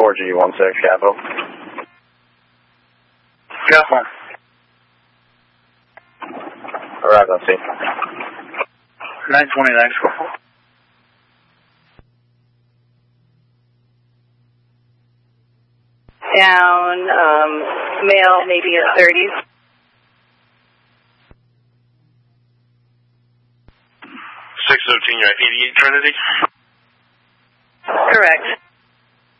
4G16 Capital. Capital. Arrived on scene. 929. Down, male, maybe in 30s. 617, you're at 88 Trinity? Correct.